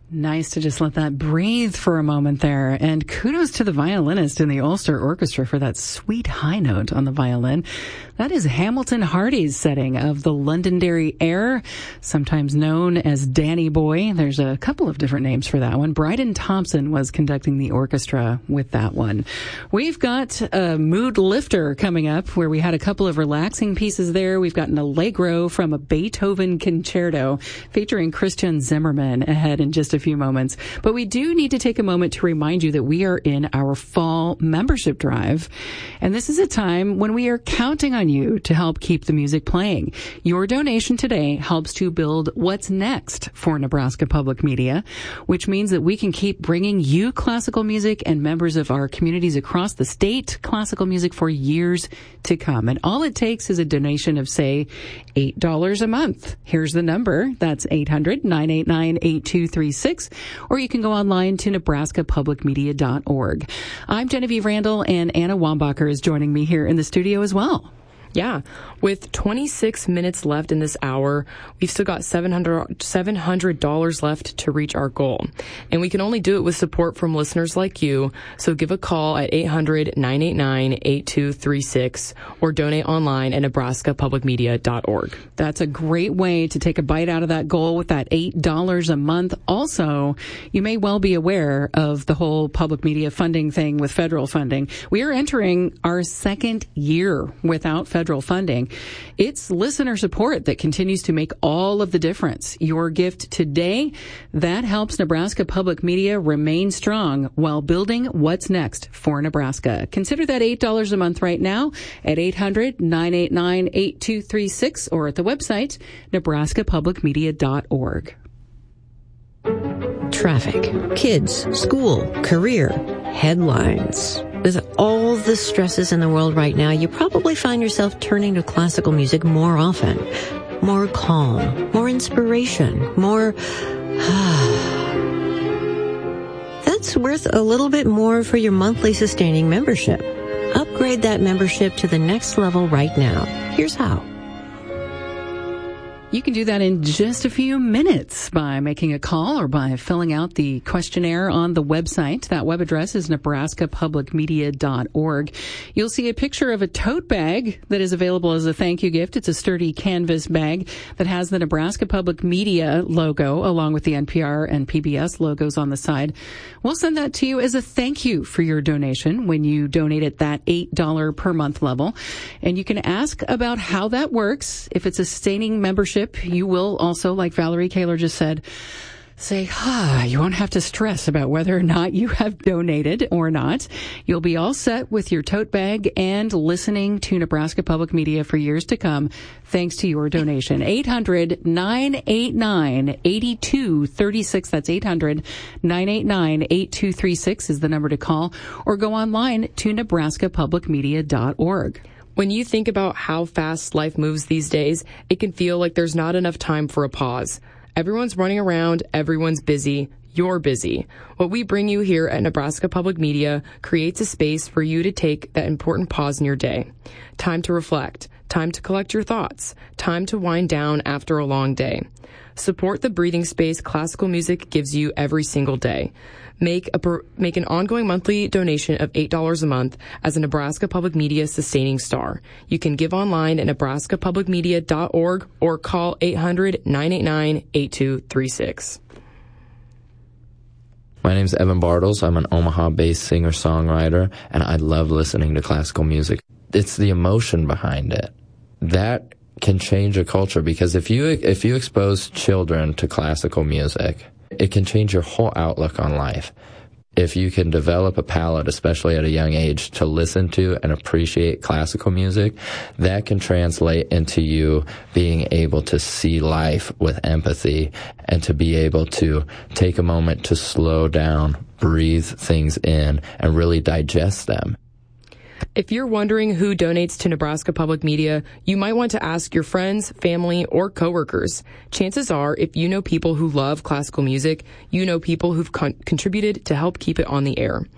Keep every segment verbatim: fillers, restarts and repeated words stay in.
Nice to just let that breathe for a moment there. And kudos to the violinist in the Ulster Orchestra for that sweet high note on the violin. That is Hamilton Hardy's setting of the Londonderry Air, sometimes known as Danny Boy. There's a couple of different names for that one. Bryden Thompson was conducting the orchestra with that one. We've got a mood lifter coming up where we had a couple of relaxing pieces there. We've got an Allegro from a Beethoven concerto featuring Christian Zimmerman ahead in just a few moments. But we do need to take a moment to remind you that we are in our fall membership drive. And this is a time when we are counting on you to help keep the music playing. Your donation today helps to build what's next for Nebraska Public Media, which means that we can keep bringing you classical music and members of our communities across the state classical music for years to come. And all it takes is a donation of, say, eight dollars a month. Here's the number. That's eight hundred, nine eight nine, eight two three six. Or you can go online to nebraska public media dot org. I'm Genevieve Randall, and Anna Wambacher is joining me here in the studio as well. Yeah. With twenty-six minutes left in this hour, we've still got seven hundred dollars left to reach our goal. And we can only do it with support from listeners like you. So give a call at eight hundred, nine eight nine, eight two three six or donate online at nebraska public media dot org. That's a great way to take a bite out of that goal with that eight dollars a month. Also, you may well be aware of the whole public media funding thing with federal funding. We are entering our second year without federal funding. It's listener support that continues to make all of the difference. Your gift today, that helps Nebraska Public Media remain strong while building what's next for Nebraska. Consider that eight dollars a month right now at eight hundred, nine eight nine, eight two three six or at the website nebraska public media dot org. Traffic, kids, school, career, headlines. With all the stresses in the world right now, you probably find yourself turning to classical music more often. More calm, more inspiration, more... That's worth a little bit more for your monthly sustaining membership. Upgrade that membership to the next level right now. Here's how. You can do that in just a few minutes by making a call or by filling out the questionnaire on the website. That web address is nebraska public media dot org. You'll see a picture of a tote bag that is available as a thank you gift. It's a sturdy canvas bag that has the Nebraska Public Media logo along with the N P R and P B S logos on the side. We'll send that to you as a thank you for your donation when you donate at that eight dollars per month level. And you can ask about how that works. If it's a sustaining membership, you will also, like Valerie Kaler just said, say, ah, you won't have to stress about whether or not you have donated or not. You'll be all set with your tote bag and listening to Nebraska Public Media for years to come, thanks to your donation. eight hundred, nine eight nine, eight two three six. That's eight hundred, nine eight nine, eight two three six is the number to call, or go online to nebraska public media dot org. When you think about how fast life moves these days, it can feel like there's not enough time for a pause. Everyone's running around, everyone's busy, you're busy. What we bring you here at Nebraska Public Media creates a space for you to take that important pause in your day. Time to reflect, time to collect your thoughts, time to wind down after a long day. Support the breathing space classical music gives you every single day. Make a make an ongoing monthly donation of eight dollars a month as a Nebraska Public Media sustaining star. You can give online at nebraska public media dot org or call eight hundred, nine eight nine, eight two three six. My name's Evan Bartles. I'm an Omaha-based singer-songwriter, and I love listening to classical music. It's the emotion behind it that can change a culture, because if you if you expose children to classical music, it can change your whole outlook on life. If you can develop a palate, especially at a young age, to listen to and appreciate classical music, that can translate into you being able to see life with empathy and to be able to take a moment to slow down, breathe things in, and really digest them. If you're wondering who donates to Nebraska Public Media, you might want to ask your friends, family, or coworkers. Chances are, if you know people who love classical music, you know people who've con- contributed to help keep it on the air.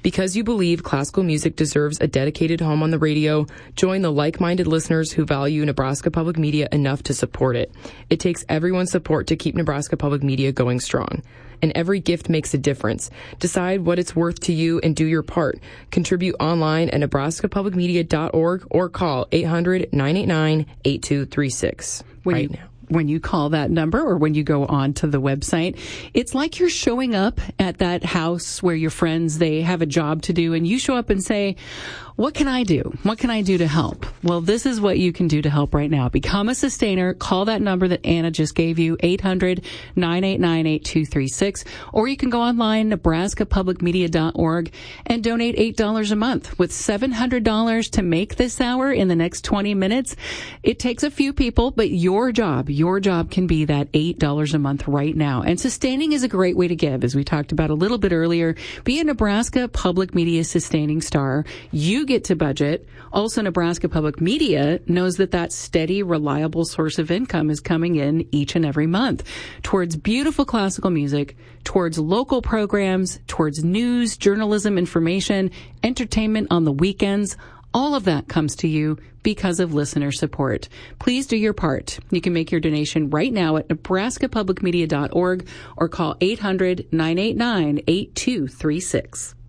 Because you believe classical music deserves a dedicated home on the radio, join the like-minded listeners who value Nebraska Public Media enough to support it. It takes everyone's support to keep Nebraska Public Media going strong. And every gift makes a difference. Decide what it's worth to you and do your part. Contribute online at nebraska public media dot org or call eight hundred, nine eight nine, eight two three six right now. When you call that number or when you go on to the website, it's like you're showing up at that house where your friends, they have a job to do, and you show up and say, what can I do? What can I do to help? Well, this is what you can do to help right now. Become a sustainer. Call that number that Anna just gave you, eight hundred, nine eight nine, eight two three six, or you can go online, nebraska public media dot org, and donate eight dollars a month. With seven hundred dollars to make this hour in the next twenty minutes, it takes a few people, but your job, your job can be that eight dollars a month right now. And sustaining is a great way to give, as we talked about a little bit earlier. Be a Nebraska Public Media sustaining star. You get to budget. Also, Nebraska Public Media knows that that steady, reliable source of income is coming in each and every month towards beautiful classical music, towards local programs, towards news, journalism, information, entertainment on the weekends. All of that comes to you because of listener support. Please do your part. You can make your donation right now at nebraska public media dot org or call eight hundred, nine eight nine, eight two three six.